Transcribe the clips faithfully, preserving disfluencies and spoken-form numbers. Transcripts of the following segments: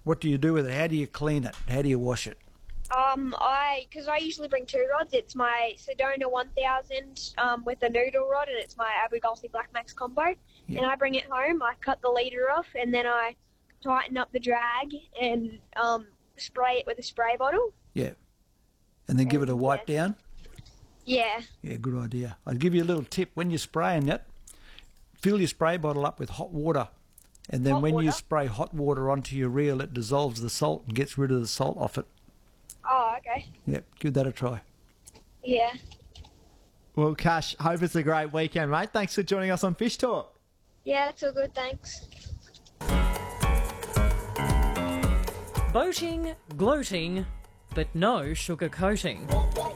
What do you do with it? How do you clean it? How do you wash it? Um, I, because I usually bring two rods. It's my Sedona one thousand um, with a noodle rod, and it's my Abu Ghalfi Black Max combo. Yeah. And I bring it home, I cut the leader off, and then I tighten up the drag and um, spray it with a spray bottle. Yeah. And then give it a And, wipe yeah. down? Yeah. Yeah, good idea. I'd give you a little tip. When you're spraying it, fill your spray bottle up with hot water. And then Hot when you water? spray hot water onto your reel, it dissolves the salt and gets rid of the salt off it. Oh, okay. Yep, give that a try. Yeah. Well, Cash, hope it's a great weekend, mate. Thanks for joining us on Fish Talk. Yeah, that's all good, thanks. Boating, gloating, but no sugar coating.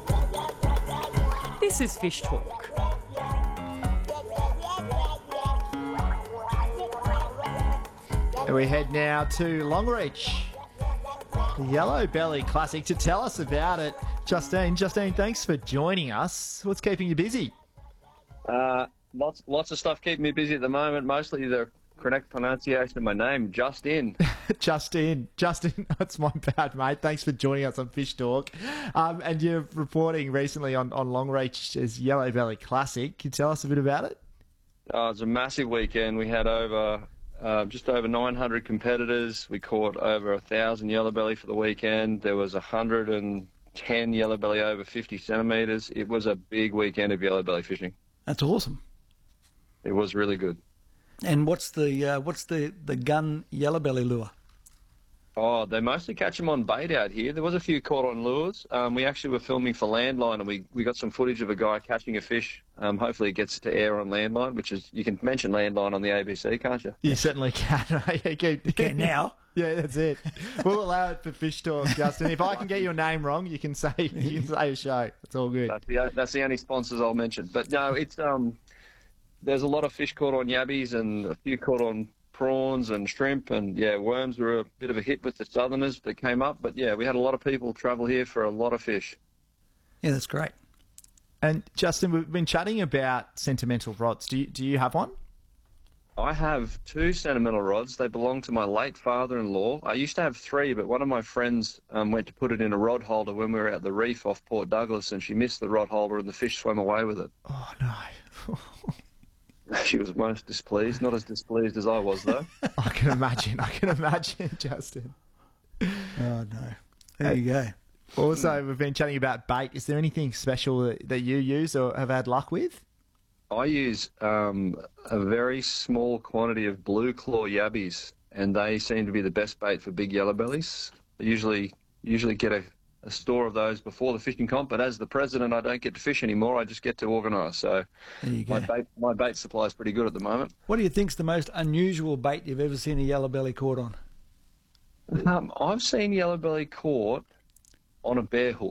This is Fish Talk. And we head now to Longreach, the Yellow Belly Classic. To tell us about it, Justine. Justine, thanks for joining us. What's keeping you busy? Uh, lots, lots of stuff keeping me busy at the moment. Mostly the correct pronunciation of my name, Justin. Justin, Justin, that's my bad, mate. Thanks for joining us on Fish Talk. Um, and you're reporting recently on, on Longreach's Yellow Belly Classic. Can you tell us a bit about it? Oh, it was a massive weekend. We had over uh, just over nine hundred competitors. We caught over a thousand yellowbelly for the weekend. There was one hundred ten yellowbelly over fifty centimetres. It was a big weekend of yellowbelly fishing. That's awesome. It was really good. And what's the uh, what's the, the gun yellowbelly lure? Oh, they mostly catch them on bait out here. There was a few caught on lures. Um, we actually were filming for Landline, and we, we got some footage of a guy catching a fish. Um, hopefully it gets to air on Landline, which is, you can mention Landline on the A B C, can't you? You certainly can. You can, You can now. Yeah, that's it. We'll allow it for Fish Talk, Justin. If I can get your name wrong, you can say you can say a show. It's all good. That's the, that's the only sponsors I'll mention. But no, it's um, there's a lot of fish caught on yabbies and a few caught on prawns and shrimp, and yeah, worms were a bit of a hit with the southerners that came up. But yeah, we had a lot of people travel here for a lot of fish. Yeah, that's great. And Justin, we've been chatting about sentimental rods. Do you, do you have one? I have two sentimental rods. They belong to my late father-in-law. I used to have three, but one of my friends um, went to put it in a rod holder when we were at the reef off Port Douglas, and she missed the rod holder and the fish swam away with it. Oh, no. She was most displeased. Not as displeased as I was, though. I can imagine. I can imagine, Justin. Oh, no. There you go. Also, we've been chatting about bait. Is there anything special that, that you use or have had luck with? I use um, a very small quantity of blue claw yabbies, and they seem to be the best bait for big yellowbellies. I usually usually get a, a store of those before the fishing comp, but as the president, I don't get to fish anymore. I just get to organise. So There you go. my bait, my bait supply is pretty good at the moment. What do you think's the most unusual bait you've ever seen a yellowbelly caught on? Um, I've seen yellowbelly caught on a bear hook.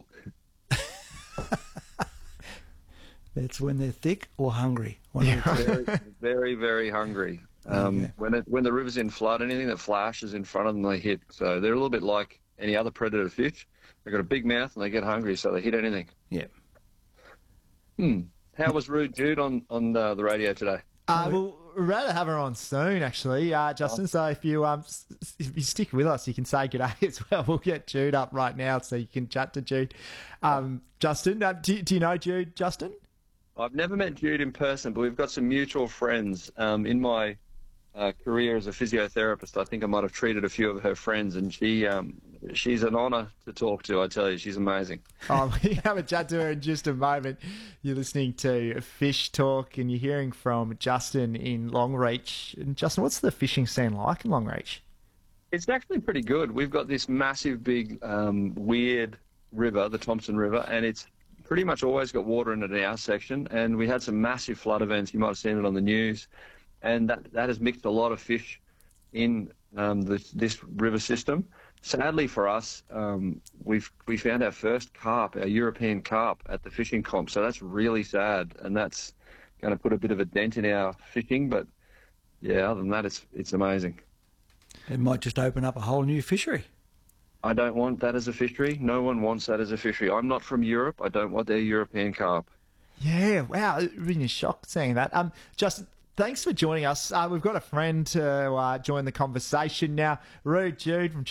That's when they're thick or hungry. One of the two. Very, very, very hungry. Um, Okay. When it, when the river's in flood, anything that flashes in front of them, they hit. So they're a little bit like any other predator fish. They've got a big mouth and they get hungry, so they hit anything. Yeah. Hmm. How was Rude Jude on, on uh, the radio today? Uh, well, we'd rather have her on soon, actually, uh, Justin. So if you um s- if you stick with us, you can say good day as well. We'll get Jude up right now so you can chat to Jude. Um, Justin, uh, do, do you know Jude, Justin? I've never met Jude in person, but we've got some mutual friends. Um, in my uh, career as a physiotherapist, I think I might have treated a few of her friends, and she um, she's an honour to talk to, I tell you. She's amazing. Oh, we have a chat to her in just a moment. You're listening to Fish Talk, and you're hearing from Justin in Longreach. And Justin, what's the fishing scene like in Longreach? It's actually pretty good. We've got this massive, big, um, weird river, the Thompson River, and it's pretty much always got water in it in our section. And we had some massive flood events. You might have seen it on the news. And that, that has mixed a lot of fish in um, this, this river system. Sadly for us, um, we've we found our first carp, our European carp, at the fishing comp. So that's really sad, and that's going to put a bit of a dent in our fishing. But yeah, other than that, it's it's amazing. It might just open up a whole new fishery. I don't want that as a fishery. No one wants that as a fishery. I'm not from Europe. I don't want their European carp. Yeah, wow, really shocked seeing that. Um, Justin, thanks for joining us. Uh, we've got a friend to uh, join the conversation now. Rude Jude from